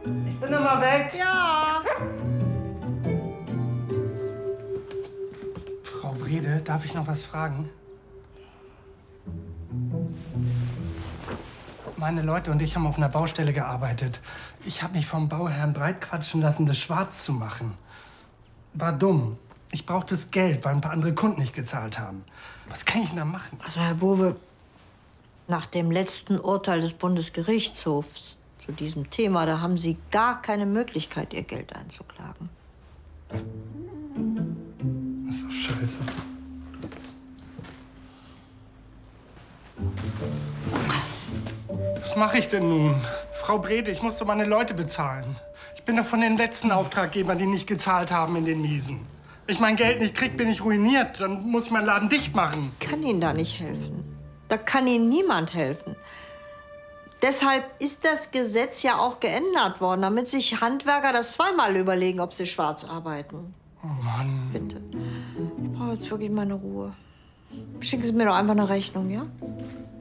Ich bin immer weg. Ja. Frau Brede, darf ich noch was fragen? Meine Leute und ich haben auf einer Baustelle gearbeitet. Ich habe mich vom Bauherrn breitquatschen lassen, das schwarz zu machen. War dumm. Ich brauchte das Geld, weil ein paar andere Kunden nicht gezahlt haben. Was kann ich denn da machen? Also, Herr Bowe, nach dem letzten Urteil des Bundesgerichtshofs zu diesem Thema, da haben Sie gar keine Möglichkeit, Ihr Geld einzuklagen. Das ist doch scheiße. Was mache ich denn nun? Frau Brede, ich muss doch meine Leute bezahlen. Ich bin doch von den letzten Auftraggebern, die nicht gezahlt haben, in den Miesen. Wenn ich mein Geld nicht krieg, bin ich ruiniert. Dann muss ich meinen Laden dicht machen. Ich kann Ihnen da nicht helfen. Da kann Ihnen niemand helfen. Deshalb ist das Gesetz ja auch geändert worden, damit sich Handwerker das zweimal überlegen, ob sie schwarz arbeiten. Oh Mann. Bitte. Ich brauche jetzt wirklich meine Ruhe. Schicken Sie mir doch einfach eine Rechnung, ja?